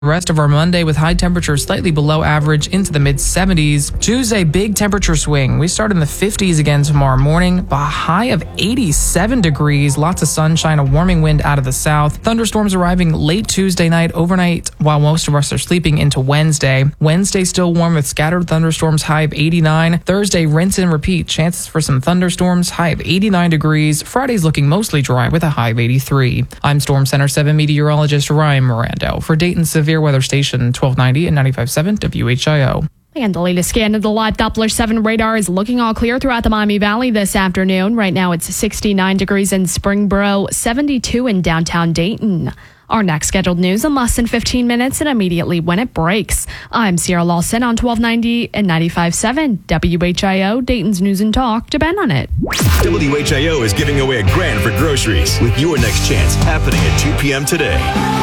Rest of our Monday with high temperatures slightly below average into the mid-70s. Tuesday, big temperature swing. We start in the 50s again tomorrow morning, a high of 87 degrees. Lots of sunshine, a warming wind out of the south. Thunderstorms arriving late Tuesday night, overnight, while most of us are sleeping into Wednesday. Wednesday still warm with scattered thunderstorms, high of 89. Thursday, rinse and repeat. Chances for some thunderstorms, high of 89 degrees. Friday's looking mostly dry with a high of 83. I'm Storm Center 7 meteorologist Ryan Mirando for Dayton Severe Weather Station 1290 and 95.7 WHIO. And the latest scan of the live Doppler 7 radar is looking all clear throughout the Miami Valley this afternoon. Right now it's 69 degrees in Springboro, 72 in downtown Dayton. Our next scheduled news in less than 15 minutes and immediately when it breaks. I'm Sierra Lawson on 1290 and 95.7 WHIO, Dayton's News and Talk. Depend on it. WHIO is giving away $1,000 for groceries with your next chance happening at 2 p.m. today.